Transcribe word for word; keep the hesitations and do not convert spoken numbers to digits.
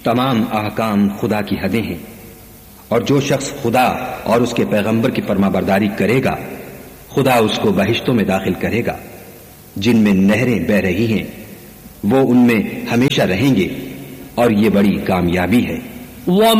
तमाम अहकाम खुदा की हदें हैं, और जो शख्स खुदा और उसके पैगंबर की फरमाबरदारी करेगा, खुदा उसको बहिश्तों में दाखिल करेगा जिनमें नहरें बह रही हैं, वो उनमें हमेशा रहेंगे, और ये बड़ी कामयाबी है।